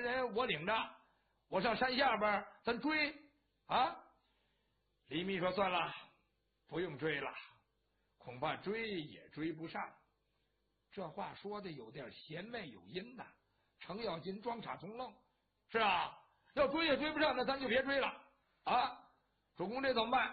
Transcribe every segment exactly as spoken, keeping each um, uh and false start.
人我领着，我上山下边咱追啊。李密说算了，不用追了，恐怕追也追不上。这话说的有点弦外有音呐、啊。程咬金装傻充愣，是啊，要追也追不上，那咱就别追了啊。主公这怎么办？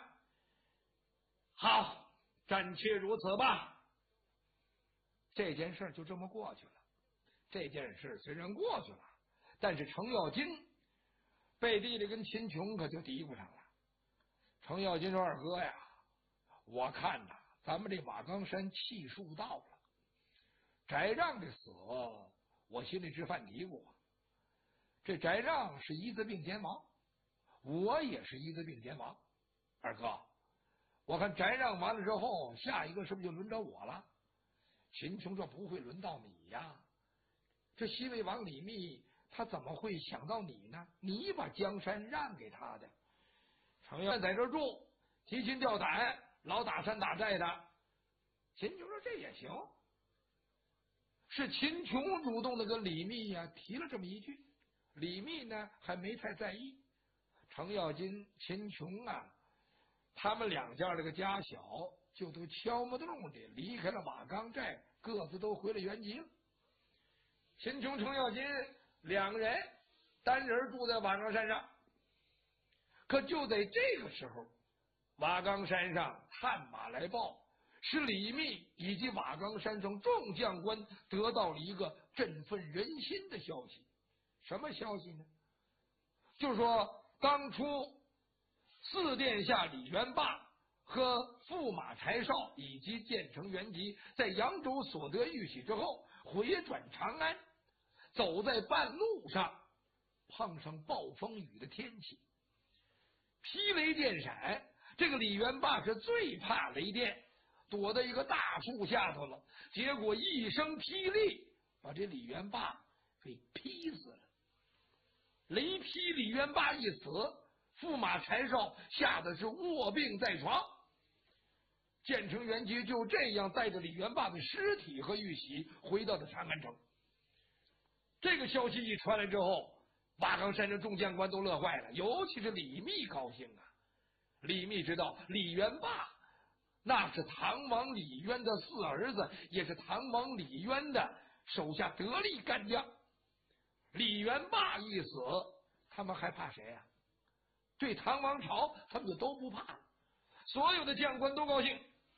好，暂且如此吧。这件事就这么过去了。这件事虽然过去了，但是程咬金背地里跟秦琼可就嘀咕上了。程咬金说：“二哥呀，我看呐，咱们这瓦岗山气数到了。翟让的死，我心里直犯嘀咕。这翟让是一字并肩王，我也是一字并肩王。二哥，我看翟让完了之后，下一个是不是就轮着我了？”秦琼说：“不会轮到你呀。这西魏王李密他怎么会想到你呢？你把江山让给他的。程咬金在这住，提心吊胆，老打山打寨的。”秦琼说：“这也行。”是秦琼主动的跟李密呀、啊、提了这么一句，李密呢还没太在意。程咬金、秦琼啊，他们两家这个家小，就都悄没动的离开了瓦岗寨，各自都回了原籍了。秦琼、程咬金两人单人住在瓦岗山上。可就在这个时候，瓦岗山上探马来报，使李密以及瓦岗山上众将官得到了一个振奋人心的消息。什么消息呢？就是说当初四殿下李元霸和驸马柴绍以及建成元吉在扬州所得玉玺之后，回转长安，走在半路上碰上暴风雨的天气，霹雷电闪。这个李元霸是最怕雷电，躲在一个大树下头了，结果一声霹雳把这李元霸给劈死了。雷劈李元霸一死，驸马柴绍吓得是卧病在床。建成元吉就这样带着李元霸的尸体和玉玺回到了长安城。这个消息一传来之后，瓦岗山的众将官都乐坏了，尤其是李密高兴啊。李密知道李元霸那是唐王李渊的四儿子，也是唐王李渊的手下得力干将。李元霸一死，他们还怕谁啊？对唐王朝他们就都不怕了，所有的将官都高兴。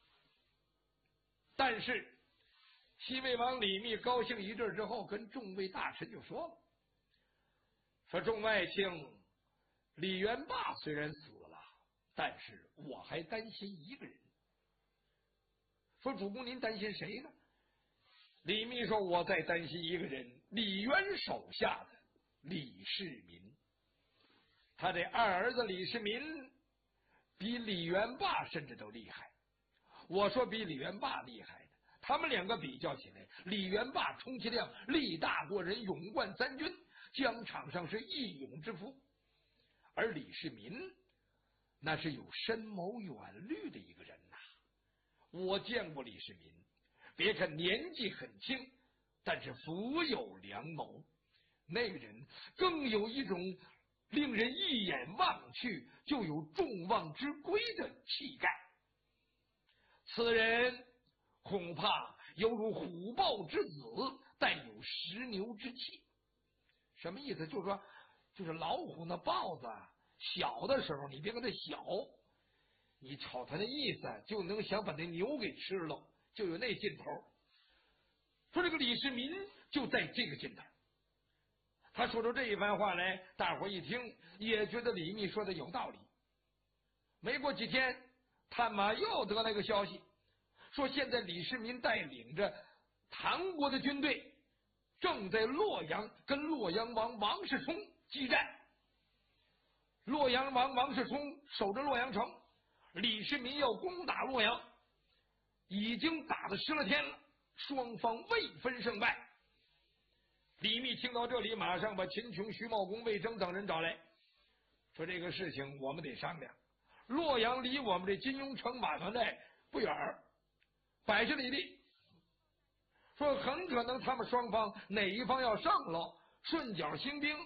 但是西魏王李密高兴一阵之后，跟众位大臣就说了，说众爱卿，李元霸虽然死了，但是我还担心一个人。说主公您担心谁呢？李密说我在担心一个人，李渊手下的李世民。他这二儿子李世民比李元霸甚至都厉害。我说比李元霸厉害的，他们两个比较起来，李元霸充其量力大过人，勇冠三军，疆场上是一勇之夫。而李世民那是有深谋远虑的一个人呐、啊。我见过李世民，别看年纪很轻，但是福有良谋。那个人更有一种令人一眼望去就有众望之归的气概。此人恐怕犹如虎豹之子，带有石牛之气。什么意思？就是说，就是老虎那豹子小的时候，你别跟它小，你瞅他那意思，就能想把那牛给吃了，就有那劲头。说这个李世民就在这个劲头。他说出这一番话来，大伙一听也觉得李密说的有道理。没过几天，探马又得来个消息，说现在李世民带领着唐国的军队正在洛阳跟洛阳王王世充激战。洛阳王王世充守着洛阳城，李世民要攻打洛阳，已经打了十来天了，双方未分胜败。李密听到这里，马上把秦琼、徐茂公、魏征等人找来，说这个事情我们得商量。洛阳离我们这金庸城马团寨不远，百十里地，说很可能他们双方哪一方要上了，顺脚兴兵，